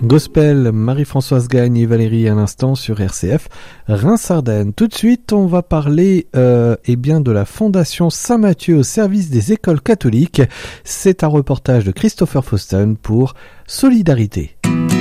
Gospel, Marie-Françoise Gagne et Valérie à l'instant sur RCF Reims-Ardennes. Tout de suite, on va parler de la Fondation Saint-Matthieu au service des écoles catholiques. C'est un reportage de Christopher Fausten pour Solidarité.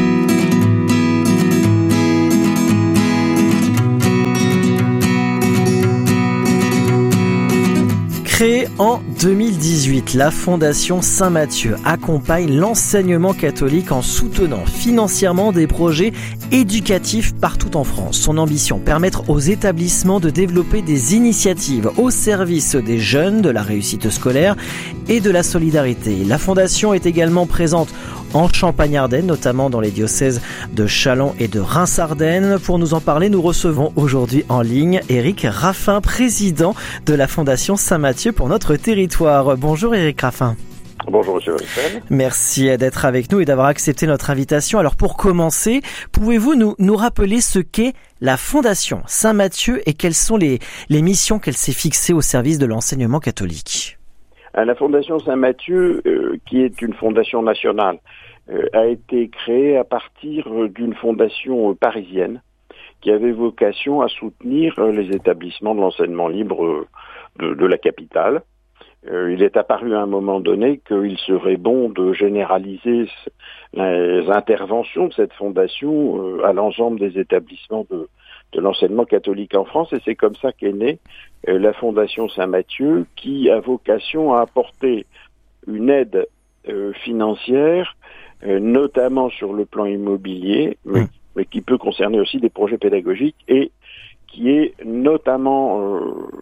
Créée en 2018, la Fondation Saint-Matthieu accompagne l'enseignement catholique en soutenant financièrement des projets éducatifs partout en France. Son ambition, permettre aux établissements de développer des initiatives au service des jeunes, de la réussite scolaire et de la solidarité. La Fondation est également présente en Champagne-Ardenne, notamment dans les diocèses de Châlons et de Reims-Ardennes. Pour nous en parler, nous recevons aujourd'hui en ligne Éric Raffin, président de la Fondation Saint-Matthieu pour notre territoire. Bonjour Éric Raffin. Bonjour Monsieur Ruffel. Merci d'être avec nous et d'avoir accepté notre invitation. Alors pour commencer, pouvez-vous nous rappeler ce qu'est la Fondation Saint-Matthieu et quelles sont les missions qu'elle s'est fixées au service de l'enseignement catholique ? La Fondation Saint-Matthieu, qui est une fondation nationale, a été créée à partir d'une fondation parisienne qui avait vocation à soutenir les établissements de l'enseignement libre de la capitale. Il est apparu à un moment donné qu'il serait bon de généraliser les interventions de cette fondation à l'ensemble des établissements de l'enseignement catholique en France, et c'est comme ça qu'est née la Fondation Saint-Matthieu, qui a vocation à apporter une aide financière, notamment sur le plan immobilier, mais qui peut concerner aussi des projets pédagogiques, et qui est notamment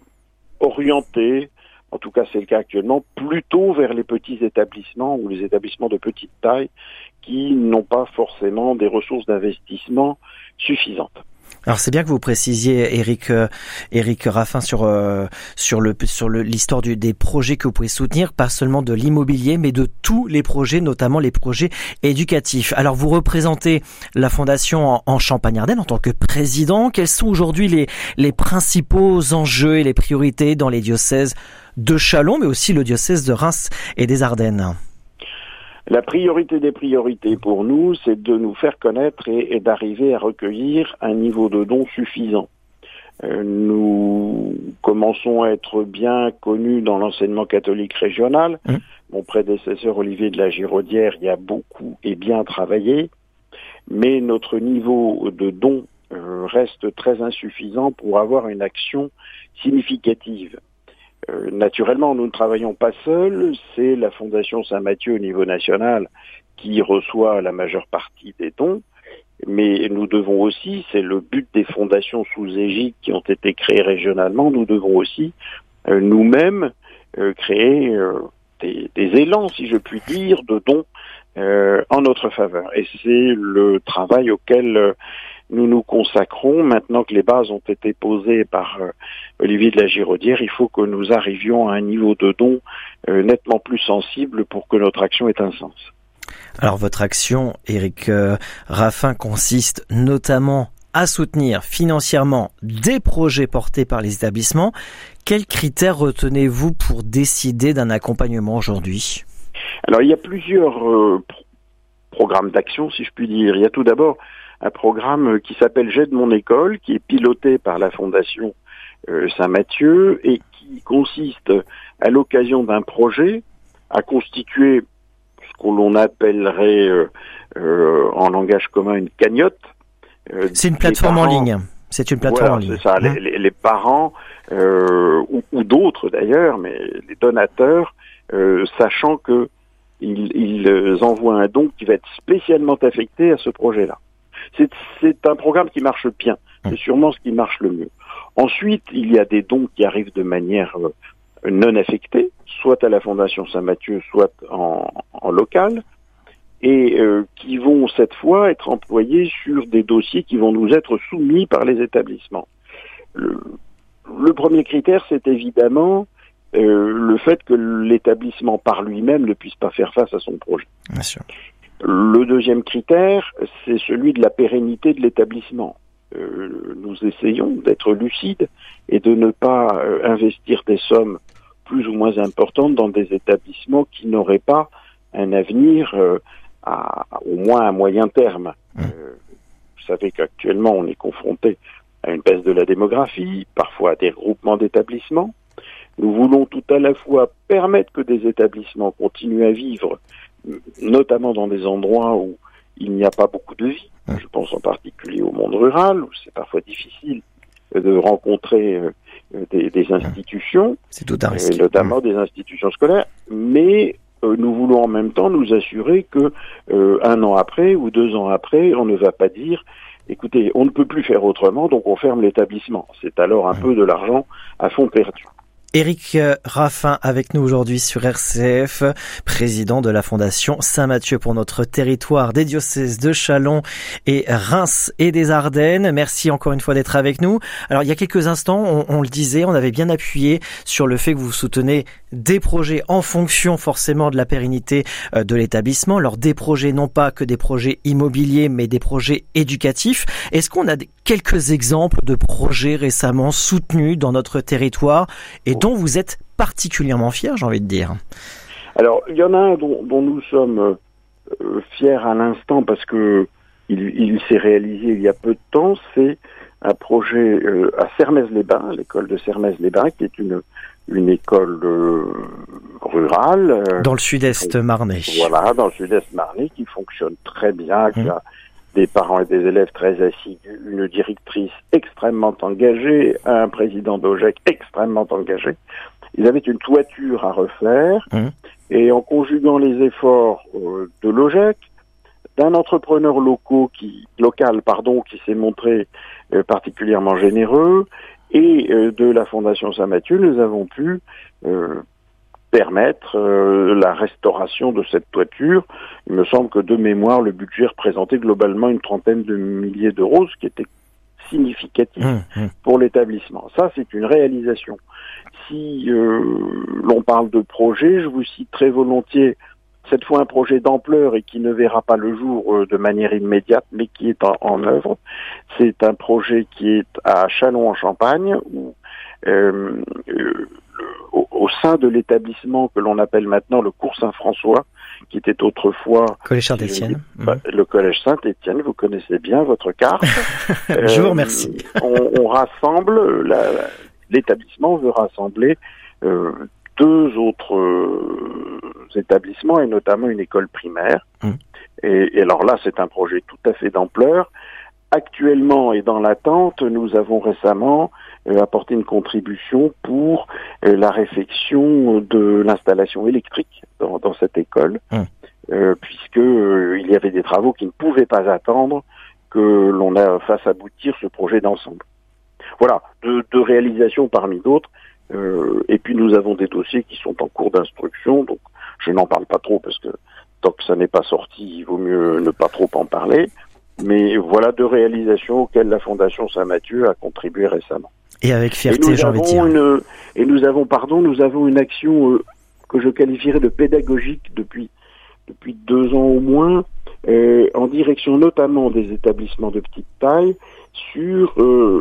orientée, en tout cas c'est le cas actuellement, plutôt vers les petits établissements ou les établissements de petite taille qui n'ont pas forcément des ressources d'investissement suffisantes. Alors c'est bien que vous précisiez, Éric Raffin, sur l'histoire des projets que vous pouvez soutenir, pas seulement de l'immobilier, mais de tous les projets, notamment les projets éducatifs. Alors vous représentez la Fondation en Champagne-Ardenne en tant que président. Quels sont aujourd'hui les principaux enjeux et les priorités dans les diocèses de Châlons, mais aussi le diocèse de Reims et des Ardennes ? La priorité des priorités pour nous, c'est de nous faire connaître et d'arriver à recueillir un niveau de dons suffisant. Nous commençons à être bien connus dans l'enseignement catholique régional. Mon prédécesseur Olivier de la Giraudière y a beaucoup et bien travaillé, mais notre niveau de dons reste très insuffisant pour avoir une action significative. Naturellement, nous ne travaillons pas seuls, c'est la Fondation Saint-Matthieu au niveau national qui reçoit la majeure partie des dons, mais nous devons aussi, c'est le but des fondations sous égide qui ont été créées régionalement, nous devons aussi nous-mêmes créer des élans, si je puis dire, de dons en notre faveur. Et c'est le travail auquel nous nous consacrons. Maintenant que les bases ont été posées par Olivier de la Giraudière, il faut que nous arrivions à un niveau de dons nettement plus sensible pour que notre action ait un sens. Alors votre action, Éric Raffin, consiste notamment à soutenir financièrement des projets portés par les établissements. Quels critères retenez-vous pour décider d'un accompagnement aujourd'hui ? Alors il y a plusieurs programmes d'action, si je puis dire. Il y a tout d'abord un programme qui s'appelle J'aide mon école, qui est piloté par la Fondation Saint-Matthieu et qui consiste, à l'occasion d'un projet, à constituer ce que l'on appellerait en langage commun une cagnotte. C'est une plateforme en ligne. C'est une plateforme en ligne. C'est ça. Les parents ou d'autres d'ailleurs, mais les donateurs, sachant que ils envoient un don qui va être spécialement affecté à ce projet-là. C'est un programme qui marche bien. C'est sûrement ce qui marche le mieux. Ensuite, il y a des dons qui arrivent de manière non affectée, soit à la Fondation Saint-Matthieu, soit en local, et qui vont cette fois être employés sur des dossiers qui vont nous être soumis par les établissements. Le premier critère, c'est évidemment le fait que l'établissement par lui-même ne puisse pas faire face à son projet. Bien sûr. Le deuxième critère, c'est celui de la pérennité de l'établissement. Nous essayons d'être lucides et de ne pas investir des sommes plus ou moins importantes dans des établissements qui n'auraient pas un avenir au moins à moyen terme. Vous savez qu'actuellement, on est confronté à une baisse de la démographie, parfois à des regroupements d'établissements. Nous voulons tout à la fois permettre que des établissements continuent à vivre, notamment dans des endroits où il n'y a pas beaucoup de vie. Je pense en particulier au monde rural, où c'est parfois difficile de rencontrer des institutions, c'est tout un risque. Notamment des institutions scolaires, mais nous voulons en même temps nous assurer que 1 an après ou 2 ans après, on ne va pas dire écoutez, on ne peut plus faire autrement, donc on ferme l'établissement. C'est alors un peu de l'argent à fond perdu. Éric Raffin avec nous aujourd'hui sur RCF, président de la Fondation Saint-Mathieu pour notre territoire des diocèses de Châlons et Reims et des Ardennes. Merci encore une fois d'être avec nous. Alors il y a quelques instants, on le disait, on avait bien appuyé sur le fait que vous soutenez des projets en fonction forcément de la pérennité de l'établissement. Alors des projets non pas que des projets immobiliers mais des projets éducatifs. Est-ce qu'on a quelques exemples de projets récemment soutenus dans notre territoire et dont vous êtes particulièrement fiers, j'ai envie de dire? Alors, il y en a un dont nous sommes fiers à l'instant parce que il s'est réalisé il y a peu de temps. C'est un projet à Sermaises-les-Bains, l'école de Sermaises-les-Bains, qui est une école rurale. Dans le sud-est marnais. Voilà, dans le sud-est marnais, qui fonctionne très bien, qui a des parents et des élèves très assidus, une directrice extrêmement engagée, un président d'OGEC extrêmement engagé. Ils avaient une toiture à refaire, et en conjuguant les efforts de l'OGEC, d'un entrepreneur local, qui s'est montré particulièrement généreux, et de la Fondation Saint-Mathieu, nous avons pu permettre la restauration de cette toiture. Il me semble que de mémoire, le budget représentait globalement une 30aine de milliers d'euros, ce qui était significatif pour l'établissement. Ça, c'est une réalisation. Si l'on parle de projet, je vous cite très volontiers cette fois un projet d'ampleur et qui ne verra pas le jour de manière immédiate, mais qui est en œuvre. C'est un projet qui est à Châlons-en-Champagne, où au sein de l'établissement que l'on appelle maintenant le cours Saint-François, qui était autrefois Collège Saint-Étienne. Le Collège Saint-Étienne, vous connaissez bien votre carte. Je vous remercie. On rassemble, l'établissement veut rassembler 2 autres établissements et notamment une école primaire. Et alors là, c'est un projet tout à fait d'ampleur. Actuellement et dans l'attente, nous avons récemment apporté une contribution pour la réfection de l'installation électrique dans cette école, puisque il y avait des travaux qui ne pouvaient pas attendre que l'on fasse aboutir ce projet d'ensemble. Voilà, de réalisations parmi d'autres. Et puis nous avons des dossiers qui sont en cours d'instruction, donc je n'en parle pas trop parce que tant que ça n'est pas sorti, il vaut mieux ne pas trop en parler. Mais voilà 2 réalisations auxquelles la Fondation Saint-Mathieu a contribué récemment. Et avec fierté, j'ai envie de dire. Nous avons une action que je qualifierais de pédagogique depuis 2 ans au moins, en direction notamment des établissements de petite taille, sur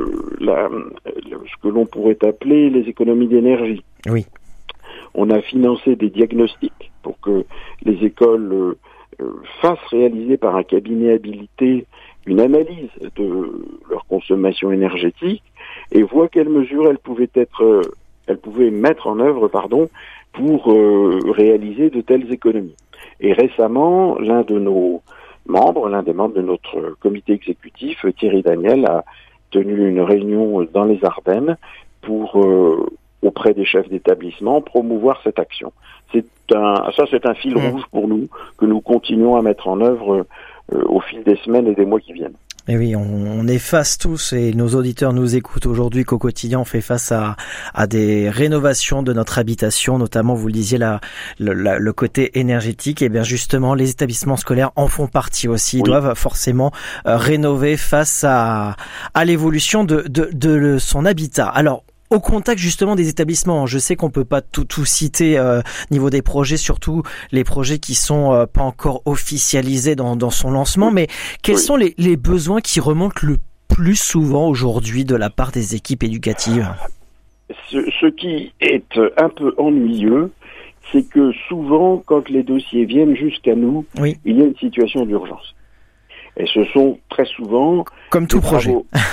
ce que l'on pourrait appeler les économies d'énergie. Oui. On a financé des diagnostics pour que les écoles fassent réaliser par un cabinet habilité une analyse de leur consommation énergétique et voient quelles mesures elles pouvaient mettre en œuvre, pour réaliser de telles économies. Et récemment, l'un des membres de notre comité exécutif, Thierry Daniel, a tenu une réunion dans les Ardennes pour auprès des chefs d'établissement, promouvoir cette action. C'est un fil rouge pour nous, que nous continuons à mettre en œuvre au fil des semaines et des mois qui viennent. Et oui, on est face tous, et nos auditeurs nous écoutent aujourd'hui, qu'au quotidien on fait face à des rénovations de notre habitation, notamment, vous le disiez, le côté énergétique. Et bien justement, les établissements scolaires en font partie aussi. Ils doivent forcément rénover face à l'évolution de son habitat. Alors, au contact justement des établissements, je sais qu'on peut pas tout citer niveau des projets, surtout les projets qui sont pas encore officialisés dans son lancement, mais quels sont les besoins qui remontent le plus souvent aujourd'hui de la part des équipes éducatives? Ce qui est un peu ennuyeux, c'est que souvent, quand les dossiers viennent jusqu'à nous, oui. il y a une situation d'urgence. Et ce sont très souvent... Comme tout projet.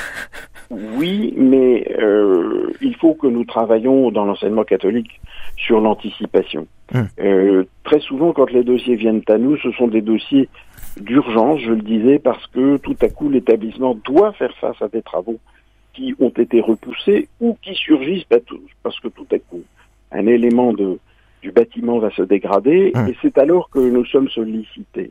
Oui, mais il faut que nous travaillions dans l'enseignement catholique sur l'anticipation. Très souvent, quand les dossiers viennent à nous, ce sont des dossiers d'urgence, je le disais, parce que tout à coup, l'établissement doit faire face à des travaux qui ont été repoussés ou qui surgissent parce que tout à coup, un élément du bâtiment va se dégrader et c'est alors que nous sommes sollicités.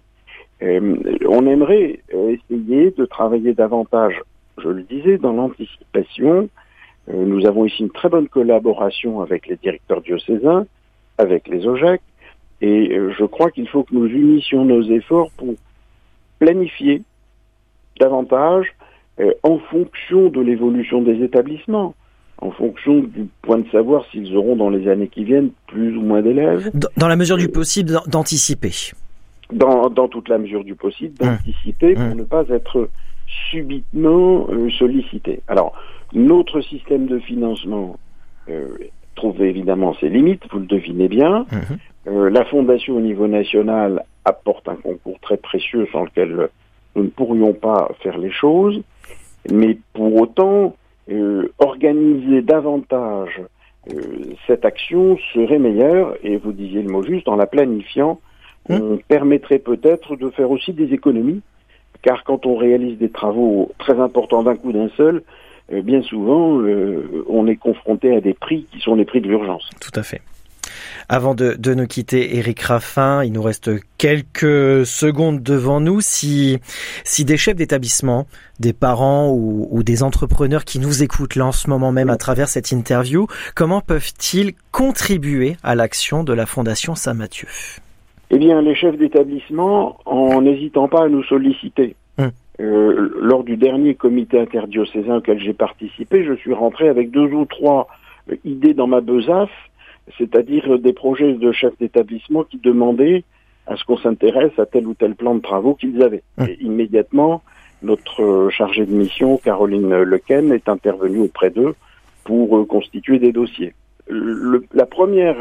On aimerait essayer de travailler davantage, je le disais, dans l'anticipation. Nous avons ici une très bonne collaboration avec les directeurs diocésains, avec les OGEC, et je crois qu'il faut que nous unissions nos efforts pour planifier davantage en fonction de l'évolution des établissements, en fonction du point de savoir s'ils auront dans les années qui viennent plus ou moins d'élèves. Dans la mesure du possible, d'anticiper. Dans toute la mesure du possible, d'anticiper pour ne pas être subitement sollicité. Alors, notre système de financement trouve évidemment ses limites, vous le devinez bien. La Fondation au niveau national apporte un concours très précieux sans lequel nous ne pourrions pas faire les choses, mais pour autant, organiser davantage cette action serait meilleur, et vous disiez le mot juste, en la planifiant, on permettrait peut-être de faire aussi des économies, car quand on réalise des travaux très importants d'un coup d'un seul, bien souvent, on est confronté à des prix qui sont les prix de l'urgence. Tout à fait. Avant de nous quitter, Éric Raffin, il nous reste quelques secondes devant nous. Si des chefs d'établissement, des parents ou des entrepreneurs qui nous écoutent là en ce moment même à travers cette interview, comment peuvent-ils contribuer à l'action de la Fondation Saint-Mathieu ? Eh bien, les chefs d'établissement, en n'hésitant pas à nous solliciter. Lors du dernier comité interdiocésain auquel j'ai participé, je suis rentré avec 2 ou 3 idées dans ma besace, c'est-à-dire des projets de chefs d'établissement qui demandaient à ce qu'on s'intéresse à tel ou tel plan de travaux qu'ils avaient. Et immédiatement, notre chargée de mission, Caroline Lequen, est intervenue auprès d'eux pour constituer des dossiers. La première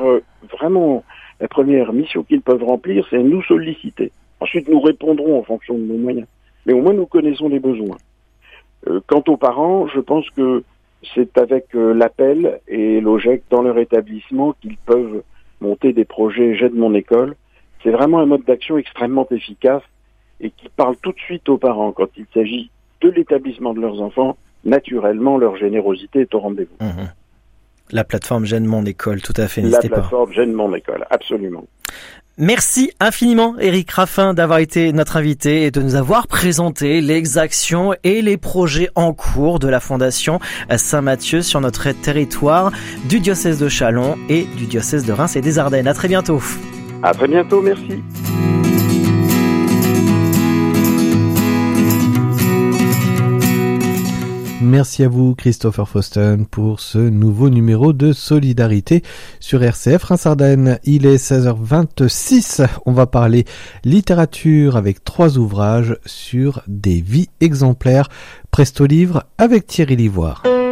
mission qu'ils peuvent remplir, c'est nous solliciter. Ensuite, nous répondrons en fonction de nos moyens. Mais au moins, nous connaissons les besoins. Quant aux parents, je pense que c'est avec l'appel et l'OGEC dans leur établissement qu'ils peuvent monter des projets J'aide mon école. C'est vraiment un mode d'action extrêmement efficace et qui parle tout de suite aux parents. Quand il s'agit de l'établissement de leurs enfants, naturellement, leur générosité est au rendez-vous. La plateforme J'aide mon école, tout à fait, n'hésitez pas. La plateforme J'aide mon école, absolument. Merci infiniment, Éric Raffin, d'avoir été notre invité et de nous avoir présenté les actions et les projets en cours de la Fondation Saint-Mathieu sur notre territoire du diocèse de Châlons et du diocèse de Reims et des Ardennes. À très bientôt. À très bientôt, merci. Merci à vous, Christopher Fausten, pour ce nouveau numéro de Solidarité sur RCF Reims-Ardennes. Il est 16h26. On va parler littérature avec 3 ouvrages sur des vies exemplaires. Presto Livre avec Thierry Livoire.